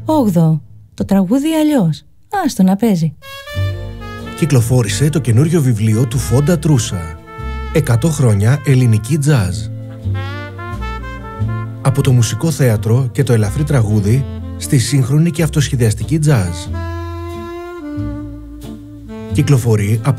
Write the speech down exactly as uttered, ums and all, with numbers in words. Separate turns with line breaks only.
Όγδοο. Το τραγούδι αλλιώς. Άστο να παίζει.
Κυκλοφόρησε το καινούριο βιβλίο του Φόντα Τρούσα. εκατό χρόνια ελληνική τζάζ. Από το μουσικό θέατρο και το ελαφρύ τραγούδι στη σύγχρονη και αυτοσχεδιαστική τζάζ. Κυκλοφορεί από